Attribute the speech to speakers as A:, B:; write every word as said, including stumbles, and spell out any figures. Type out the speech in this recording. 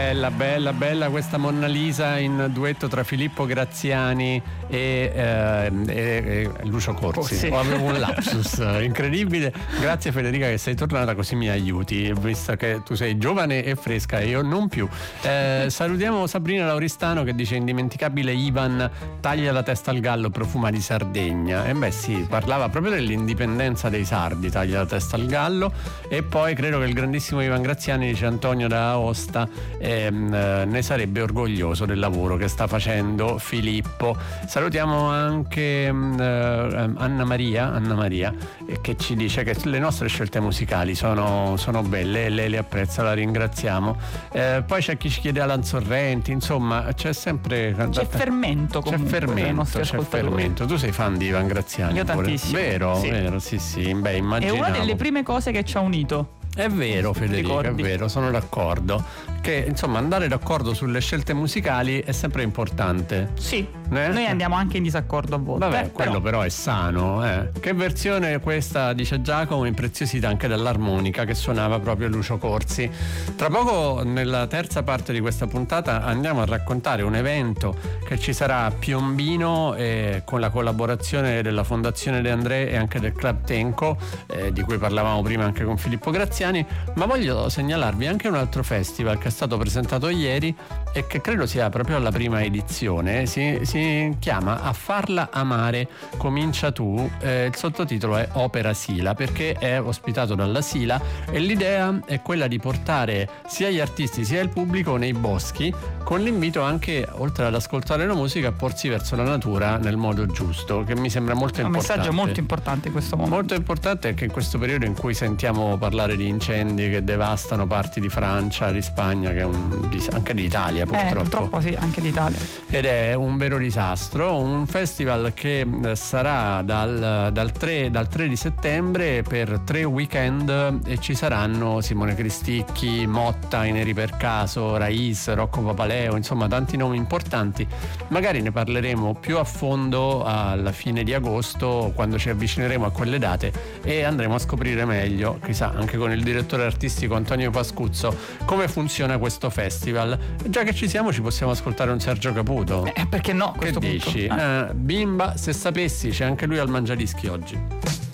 A: Bella, bella, bella questa Monna Lisa in duetto tra Filippo Graziani e, eh, e, e Lucio Corsi.
B: Oh, sì.
A: Oh, avevo un lapsus incredibile. Grazie Federica che sei tornata, così mi aiuti, visto che tu sei giovane e fresca e io non più. Eh, salutiamo Sabrina Lauristano che dice: indimenticabile Ivan, taglia la testa al gallo, profuma di Sardegna. E beh sì, parlava proprio dell'indipendenza dei sardi, taglia la testa al gallo. E poi credo che il grandissimo Ivan Graziani, dice Antonio da Aosta, ehm, eh, ne sarebbe orgoglioso del lavoro che sta facendo Filippo. Salutiamo anche eh, Anna Maria, Anna Maria eh, che ci dice che le nostre scelte musicali sono, sono belle e lei le apprezza, la ringraziamo. Eh, poi c'è chi ci chiede Alan Sorrenti, insomma c'è sempre
B: c'è fermento
A: c'è fermento, c'è fermento. Tu sei fan di Ivan Graziani?
B: Io
A: pure.
B: tantissimo.
A: Vero,
B: sì.
A: vero, sì sì, beh immaginavo.
B: È una delle prime cose che ci ha unito.
A: È vero Federica,
B: Ricordi?
A: è vero, sono d'accordo che insomma andare d'accordo sulle scelte musicali è sempre importante.
B: Sì,
A: eh?
B: noi andiamo anche in disaccordo a volte.
A: Vabbè,
B: eh,
A: quello però, però è sano, eh. Che versione è questa, dice Giacomo, impreziosita anche dall'armonica che suonava proprio Lucio Corsi. Tra poco, nella terza parte di questa puntata, andiamo a raccontare un evento che ci sarà a Piombino eh, con la collaborazione della Fondazione De André e anche del Club Tenco, eh, di cui parlavamo prima anche con Filippo Graziani. Ma voglio segnalarvi anche un altro festival che è stato presentato ieri e che credo sia proprio alla prima edizione. Si, si chiama A farla amare comincia tu. Eh, il sottotitolo è Opera Sila, perché è ospitato dalla Sila e l'idea è quella di portare sia gli artisti sia il pubblico nei boschi, con l'invito anche, oltre ad ascoltare la musica, a porsi verso la natura nel modo giusto, che mi sembra molto
B: un
A: importante.
B: Un messaggio molto importante in questo momento.
A: Molto importante, anche in questo periodo in cui sentiamo parlare di incendi che devastano parti di Francia, di Spagna, che è un, anche d'Italia purtroppo.
B: Eh, purtroppo sì, anche d'Italia.
A: Ed è un vero disastro. Un festival che sarà dal, dal, tre, dal tre di settembre per tre weekend e ci saranno Simone Cristicchi, Motta, I Neri per Caso, Raiz, Rocco Papaleo, insomma tanti nomi importanti. Magari ne parleremo più a fondo alla fine di agosto, quando ci avvicineremo a quelle date e andremo a scoprire meglio, chissà, anche con il direttore artistico Antonio Pascuzzo, come funziona questo festival. Già che ci siamo, ci possiamo ascoltare un Sergio Caputo.
B: Eh, perché no? A
A: Che
B: questo
A: dici?
B: punto.
A: Eh, bimba, se sapessi, c'è anche lui al Mangiadischi oggi.